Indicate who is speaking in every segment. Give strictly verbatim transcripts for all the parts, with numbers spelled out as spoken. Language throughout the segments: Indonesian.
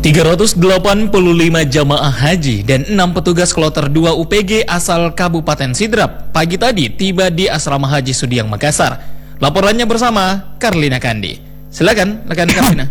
Speaker 1: tiga ratus delapan puluh lima jamaah haji dan enam petugas kloter dua U P G asal Kabupaten Sidrap pagi tadi tiba di Asrama Haji Sudiang Makassar. Laporannya bersama Karlina Kandi. Silakan, rekan Karlina.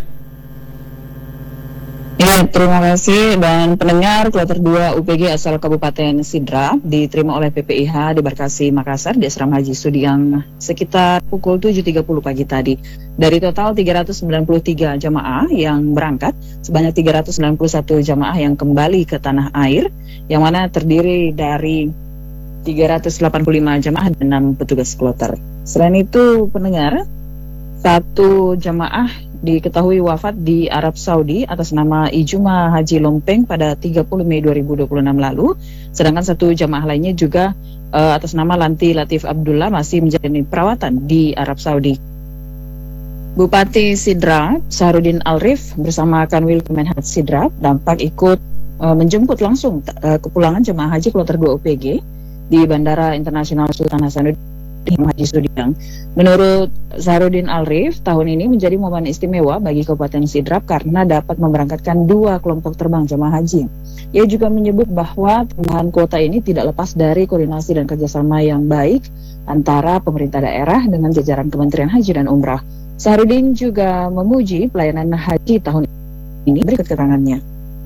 Speaker 2: Ya, terima kasih. Dan pendengar, kloter dua U P G asal Kabupaten Sidrap diterima oleh P P I H Debarkasi Makassar di Asrama Haji Sudiang sekitar pukul tujuh tiga puluh pagi tadi. Dari total tiga ratus sembilan puluh tiga jamaah yang berangkat, sebanyak tiga ratus sembilan puluh satu jamaah yang kembali ke tanah air, yang mana terdiri dari tiga ratus delapan puluh lima jamaah dan enam petugas kloter. Selain itu, pendengar, satu jamaah diketahui wafat di Arab Saudi atas nama Ijuma Haji Lompeng pada tiga puluh Mei dua ribu dua puluh enam lalu. Sedangkan satu jamaah lainnya juga uh, atas nama Lanti Latif Abdullah masih menjalani perawatan di Arab Saudi. Bupati Sidrap, Sahrudin Alrif bersama Kanwil Kemenhad Sidrap dampak ikut uh, menjemput langsung uh, kepulangan jemaah haji kloter dua U P G di Bandara Internasional Sultan Hasanuddin Haji Sudiang. Menurut Sahrudin Alrif, tahun ini menjadi momen istimewa bagi Kabupaten Sidrap karena dapat memberangkatkan dua kelompok terbang jemaah haji. Ia juga menyebut bahwa tambahan kuota ini tidak lepas dari koordinasi dan kerjasama yang baik antara pemerintah daerah dengan jajaran Kementerian Haji dan Umrah. Sahrudin juga memuji pelayanan haji tahun ini. Berikut keterangannya.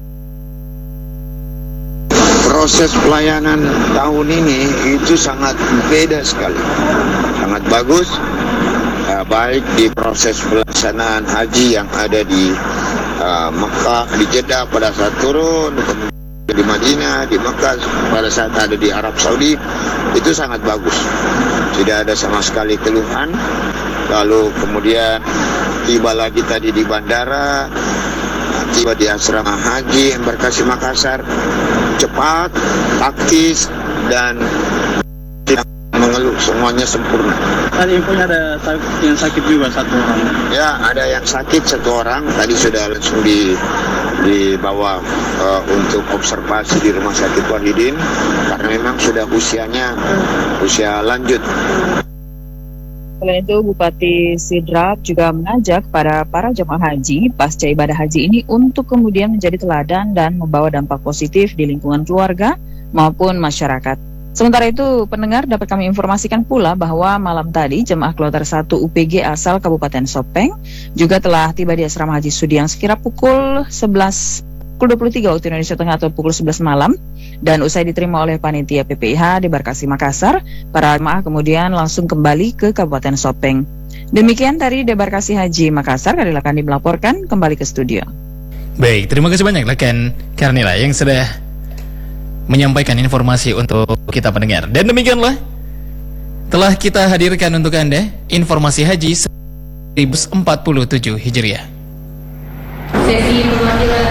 Speaker 3: Proses pelayanan tahun ini itu sangat beda sekali, sangat bagus, ya, baik di proses pelaksanaan haji yang ada di uh, Mekah, di Jeddah pada saat turun, di Madinah, di Mekah pada saat ada di Arab Saudi, itu sangat bagus, tidak ada sama sekali keluhan. Lalu kemudian tiba lagi tadi di bandara, tiba di Asrama Haji Embarkasi Makassar, cepat, taktis, dan tidak mengeluh, semuanya sempurna.
Speaker 4: Tadi infonya ada yang sakit juga satu orang.
Speaker 3: Ya, ada yang sakit satu orang, tadi sudah langsung di, dibawa uh, untuk observasi di Rumah Sakit Wahidin, karena memang sudah usianya usia lanjut.
Speaker 2: Selain itu, Bupati Sidrap juga mengajak para para jemaah haji pasca ibadah haji ini untuk kemudian menjadi teladan dan membawa dampak positif di lingkungan keluarga maupun masyarakat. Sementara itu, pendengar, dapat kami informasikan pula bahwa malam tadi jemaah kloter satu U P G asal Kabupaten Sopeng juga telah tiba di Asrama Haji Sudiang sekira pukul sebelas pukul dua puluh tiga waktu Indonesia Tengah atau pukul sebelas malam, dan usai diterima oleh panitia P P I H Debarkasi Makassar, para jemaah kemudian langsung kembali ke Kabupaten Sopeng. Demikian dari Debarkasi Haji Makassar, Karnila Kandi melaporkan kembali ke studio.
Speaker 1: Baik, terima kasih banyak rekan Karnila yang sudah menyampaikan informasi untuk kita pendengar. Dan demikianlah telah kita hadirkan untuk Anda informasi haji seribu empat puluh tujuh Hijriah.
Speaker 5: Sesi perwakilan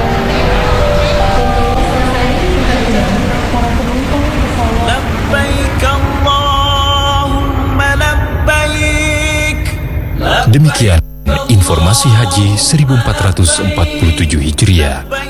Speaker 6: Demikian informasi haji seribu empat ratus empat puluh tujuh Hijriah.